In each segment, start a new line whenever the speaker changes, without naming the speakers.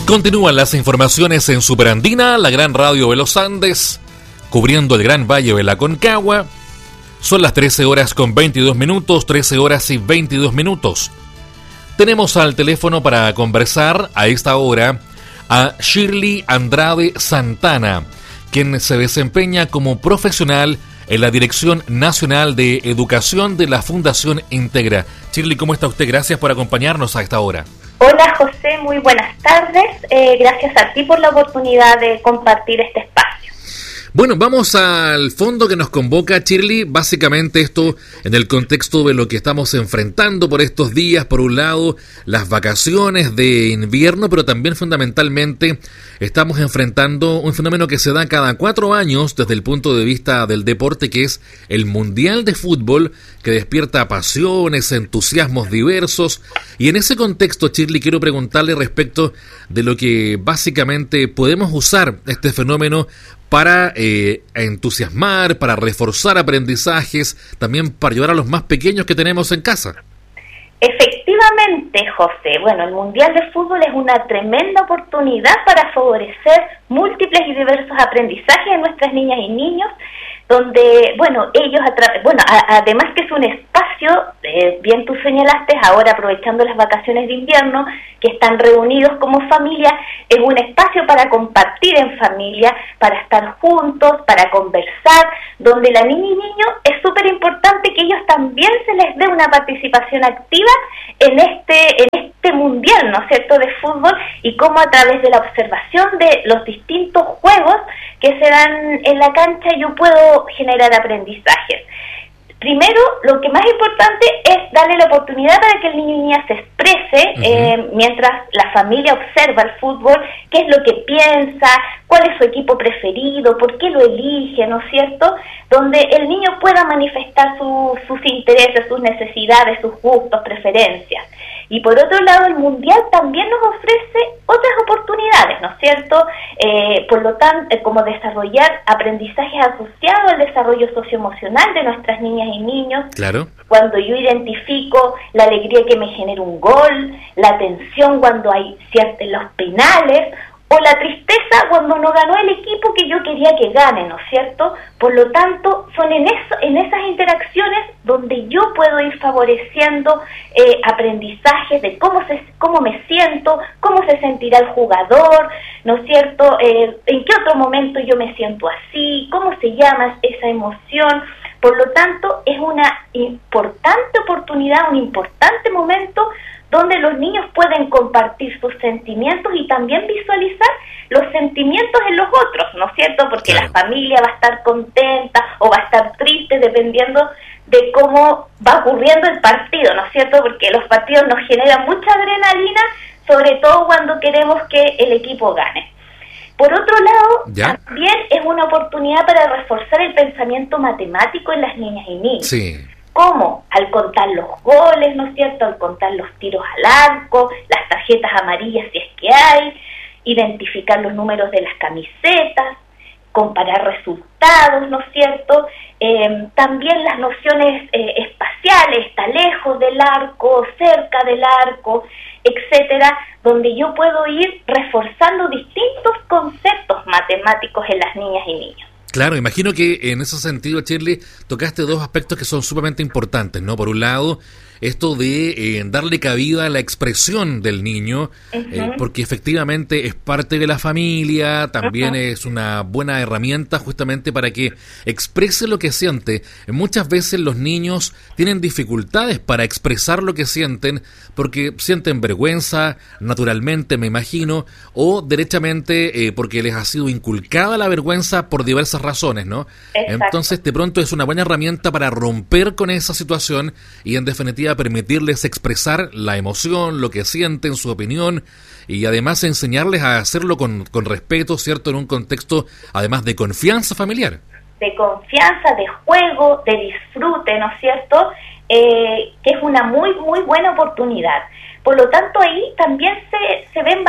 Continúan las informaciones en Superandina, la gran radio de los Andes, cubriendo el Gran Valle de la Aconcagua. Son las 13 horas con 22 minutos, 13 horas y 22 minutos. Tenemos al teléfono para conversar a esta hora a Shirley Andrade Santana, quien se desempeña como profesional en la Dirección Nacional de Educación de la Fundación Integra. Shirley, ¿cómo está usted? Gracias por acompañarnos a esta hora.
Hola José, muy buenas tardes. Gracias a ti por la oportunidad de compartir este espacio.
Bueno, vamos al fondo que nos convoca, Shirley. Básicamente esto en el contexto de lo que estamos enfrentando por estos días. Por un lado, las vacaciones de invierno, pero también fundamentalmente estamos enfrentando un fenómeno que se da cada 4 años desde el punto de vista del deporte, que es el Mundial de Fútbol, que despierta pasiones, entusiasmos diversos. Y en ese contexto, Shirley, quiero preguntarle respecto de lo que básicamente podemos usar este fenómeno para entusiasmar, para reforzar aprendizajes, también para ayudar a los más pequeños que tenemos en casa.
Efectivamente, José. Bueno, el Mundial de Fútbol es una tremenda oportunidad para favorecer múltiples y diversos aprendizajes en nuestras niñas y niños, donde, bueno, ellos, además que es un espacio, bien tú señalaste, ahora aprovechando las vacaciones de invierno, que están reunidos como familia, es un espacio para compartir en familia, para estar juntos, para conversar, donde la niña y niño es súper importante que ellos también se les dé una participación activa en este mundial, ¿no es cierto?, de fútbol, y cómo a través de la observación de los distintos juegos que se dan en la cancha yo puedo generar aprendizajes. Primero, lo que más importante es darle la oportunidad para que el niño y niña se exprese mientras la familia observa el fútbol, qué es lo que piensa, cuál es su equipo preferido, por qué lo elige, ¿no es cierto? Donde el niño pueda manifestar sus intereses, sus necesidades, sus gustos, preferencias. Y por otro lado, el Mundial también nos ofrece otras oportunidades, ¿no es cierto? Por lo tanto, como desarrollar aprendizajes asociados al desarrollo socioemocional de nuestras niñas y niños.
Claro.
Cuando yo identifico la alegría que me genera un gol, la tensión cuando hay los penales, o la tristeza cuando no ganó el equipo que yo quería que gane, ¿no es cierto? Por lo tanto, son en esas interacciones donde yo puedo ir favoreciendo aprendizajes de cómo me siento, cómo se sentirá el jugador, ¿no es cierto? En qué otro momento yo me siento así, cómo se llama esa emoción. Por lo tanto, es una importante oportunidad, un importante momento donde los niños pueden compartir sus sentimientos y también visualizar los sentimientos en los otros, ¿no es cierto? Porque claro, la familia va a estar contenta o va a estar triste dependiendo de cómo va ocurriendo el partido, ¿no es cierto? Porque los partidos nos generan mucha adrenalina, sobre todo cuando queremos que el equipo gane. Por otro lado, también es una oportunidad para reforzar el pensamiento matemático en las niñas y niños.
Sí.
¿Cómo? Al contar los goles, ¿no es cierto? Al contar los tiros al arco, las tarjetas amarillas si es que hay, identificar los números de las camisetas, comparar resultados, ¿no es cierto? También las nociones espaciales, está lejos del arco, cerca del arco, etcétera, donde yo puedo ir reforzando distintos conceptos matemáticos en las niñas y niños.
Claro, imagino que en ese sentido, Shirley, tocaste dos aspectos que son sumamente importantes, ¿no? Por un lado, esto de darle cabida a la expresión del niño, porque efectivamente es parte de la familia, también es una buena herramienta justamente para que exprese lo que siente. Muchas veces los niños tienen dificultades para expresar lo que sienten, porque sienten vergüenza, naturalmente me imagino, o derechamente porque les ha sido inculcada la vergüenza por diversas razones, ¿no?
Exacto.
Entonces, de pronto es una buena herramienta para romper con esa situación y en definitiva permitirles expresar la emoción, lo que sienten, su opinión, y además enseñarles a hacerlo con respeto, ¿cierto? En un contexto, además, de confianza familiar.
De confianza, de juego, de disfrute, ¿no es cierto? Que es una muy, muy buena oportunidad. Por lo tanto, ahí también se ven valores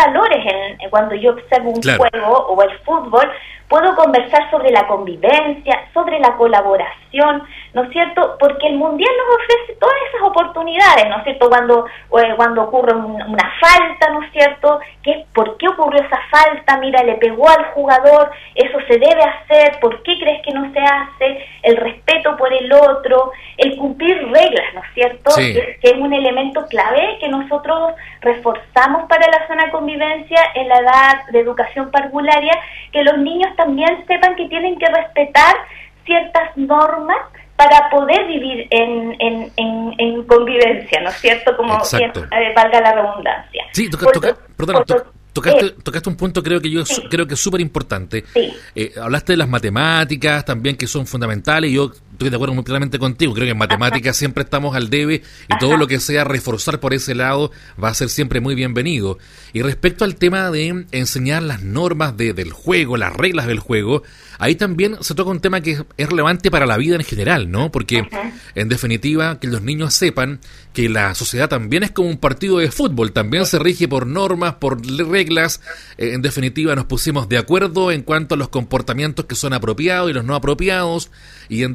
cuando yo observo un
Claro.
juego o el fútbol, puedo conversar sobre la convivencia, sobre la colaboración, ¿no es cierto? Porque el Mundial nos ofrece todas esas oportunidades, ¿no es cierto? Cuando ocurre una falta, ¿no es cierto? ¿Por qué ocurrió esa falta? Mira, le pegó al jugador, eso se debe hacer, ¿por qué crees que no se hace? El respeto por el otro, el cumplir reglas, ¿no es cierto?
Sí.
Que es un elemento clave que nosotros reforzamos para la zona de convivencia en la edad de educación parvularia, que los niños también sepan que tienen que respetar ciertas normas para poder vivir en convivencia, ¿no es cierto? Como
Exacto.
valga la redundancia.
Sí, tocaste un punto creo que es súper importante.
Sí.
Hablaste de las matemáticas también, que son fundamentales, y yo estoy de acuerdo muy plenamente contigo. Creo que en matemáticas siempre estamos al debe, y todo lo que sea reforzar por ese lado va a ser siempre muy bienvenido. Y respecto al tema de enseñar las normas del juego, las reglas del juego, ahí también se toca un tema que es relevante para la vida en general, ¿no? Porque, en definitiva, que los niños sepan que la sociedad también es como un partido de fútbol, también se rige por normas, por reglas. En definitiva, nos pusimos de acuerdo en cuanto a los comportamientos que son apropiados y los no apropiados, y en